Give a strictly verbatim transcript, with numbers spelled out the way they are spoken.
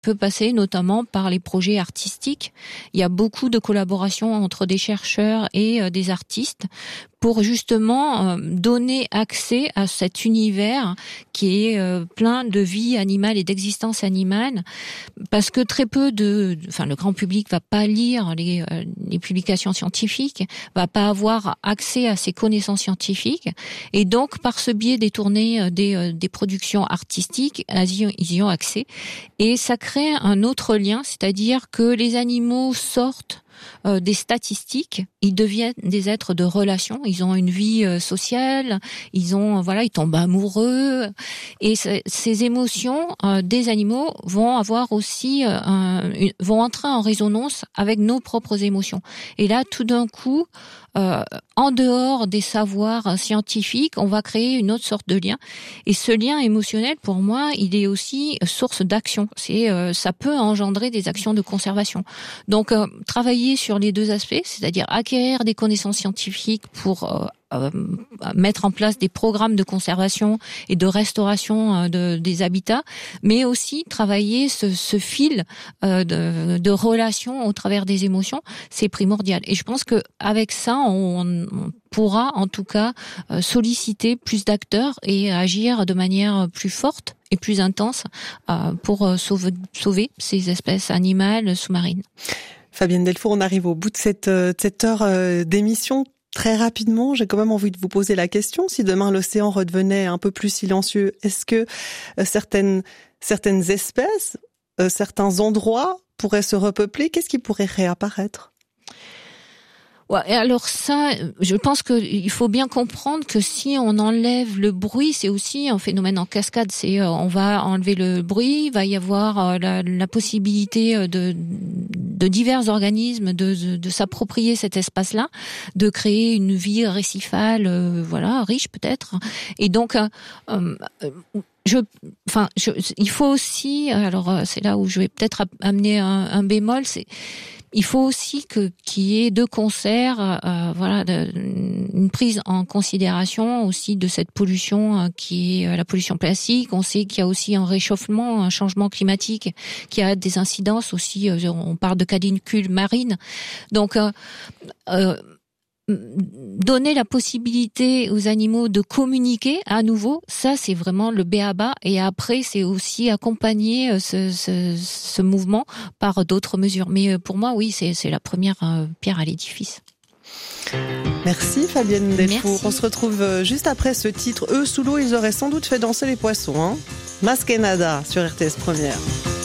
peut passer notamment par les projets artistiques. Il y a beaucoup de collaborations entre des chercheurs et euh, des artistes pour justement euh, donner accès à cet univers qui est euh, plein de vie animale et d'existence animale, parce que très peu de, enfin le grand public va pas lire les, euh, les publications scientifiques, va pas avoir accès à ces connaissances scientifiques, et donc par ce biais détourné des, euh, des productions artistiques, ils y ont accès, et ça crée un autre lien, c'est-à-dire que les animaux sortent Euh, des statistiques, ils deviennent des êtres de relation, ils ont une vie euh, sociale, ils ont voilà, ils tombent amoureux, et ces émotions euh, des animaux vont avoir aussi euh, un, une, vont entrer en résonance avec nos propres émotions. Et là, tout d'un coup, euh, en dehors des savoirs scientifiques, on va créer une autre sorte de lien. Et ce lien émotionnel, pour moi, il est aussi source d'action. C'est, euh, ça peut engendrer des actions de conservation. Donc, euh, travailler sur les deux aspects, c'est-à-dire acquérir des connaissances scientifiques pour euh, euh, mettre en place des programmes de conservation et de restauration euh, de, des habitats, mais aussi travailler ce, ce fil euh, de, de relation au travers des émotions, c'est primordial. Et je pense que avec ça, on, on pourra en tout cas euh, solliciter plus d'acteurs et agir de manière plus forte et plus intense euh, pour euh, sauver, sauver ces espèces animales sous-marines. Fabienne Delfour, on arrive au bout de cette, de cette heure d'émission. Très rapidement, j'ai quand même envie de vous poser la question. Si demain l'océan redevenait un peu plus silencieux, est-ce que certaines, certaines espèces, certains endroits pourraient se repeupler? Qu'est-ce qui pourrait réapparaître? Ouais, alors ça, je pense que il faut bien comprendre que si on enlève le bruit, c'est aussi un phénomène en cascade. C'est euh, on va enlever le bruit, il va y avoir euh, la, la possibilité de, de divers organismes de, de, de s'approprier cet espace-là, de créer une vie récifale, euh, voilà, riche peut-être. Et donc, euh, euh, je, enfin, je, il faut aussi, alors c'est là où je vais peut-être amener un, un bémol, c'est il faut aussi que qu'il y ait de concert, euh, voilà, de, une prise en considération aussi de cette pollution euh, qui est la pollution plastique. On sait qu'il y a aussi un réchauffement, un changement climatique qui a des incidences aussi. Euh, on parle de canicules marines, donc. Euh, euh, donner la possibilité aux animaux de communiquer à nouveau, ça c'est vraiment le b a ba, et après c'est aussi accompagner ce, ce, ce mouvement par d'autres mesures. Mais pour moi, oui, c'est, c'est la première pierre à l'édifice. Merci Fabienne Delfour. Merci. On se retrouve juste après ce titre. Eux, sous l'eau, ils auraient sans doute fait danser les poissons. Hein. Mas que nada sur R T S Première.